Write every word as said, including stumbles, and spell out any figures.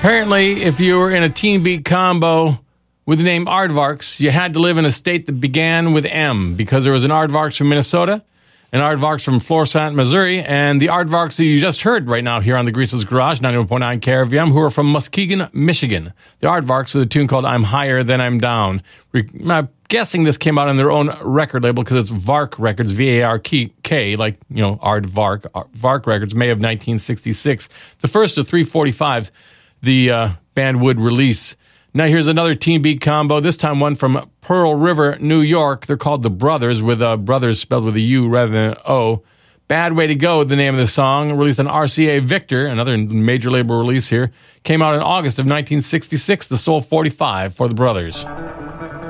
Apparently, if you were in a Teen Beat combo with the name Aardvarks, you had to live in a state that began with M, because there was an Aardvarks from Minnesota, an Aardvarks from Florissant, Missouri, and the Aardvarks that you just heard right now here on the Greaseless Garage, ninety-one point nine K R V M, who are from Muskegon, Michigan. The Aardvarks with a tune called I'm Higher Than I'm Down. I'm guessing this came out on their own record label because it's Vark Records, V A R K, like, you know, Aardvark, Vark Records, May of nineteen sixty-six. The first of three forty-fives the uh, band would release. Now here's another Teen Beat combo, this time one from Pearl River, New York. They're called The Brothers, with uh, Brothers spelled with a U rather than an O. Bad Way to Go, the name of the song, released on R C A Victor, another major label release here. Came out in August of nineteen sixty-six, the Soul forty-five for The Brothers.